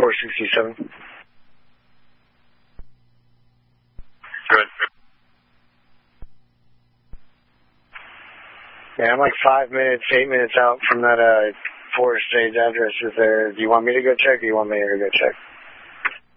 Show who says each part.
Speaker 1: 467.
Speaker 2: Good.
Speaker 1: Yeah, I'm like 8 minutes out from that Forest Stage address. Do you want me to go check or you want Mayor to go check?